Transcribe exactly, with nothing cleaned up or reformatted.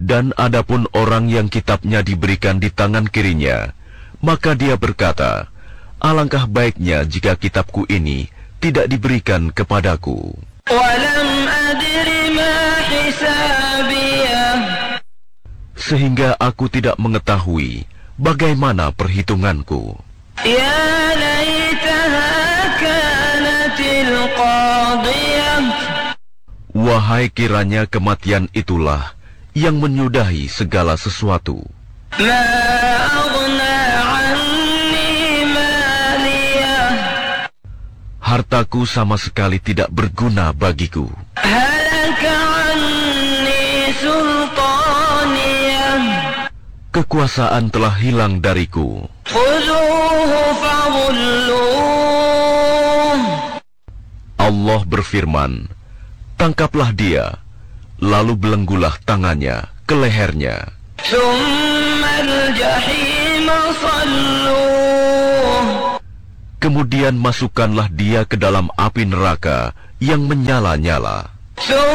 Dan adapun orang yang kitabnya diberikan di tangan kirinya, maka dia berkata, alangkah baiknya jika kitabku ini tidak diberikan kepadaku. Sehingga aku tidak mengetahui bagaimana perhitunganku. Wahai kiranya kematian itulah yang menyudahi segala sesuatu. Hartaku sama sekali tidak berguna bagiku. Kekuasaan telah hilang dariku. Allah berfirman, tangkaplah dia, lalu belenggulah tangannya ke lehernya. Kemudian masukkanlah dia ke dalam api neraka yang menyala-nyala.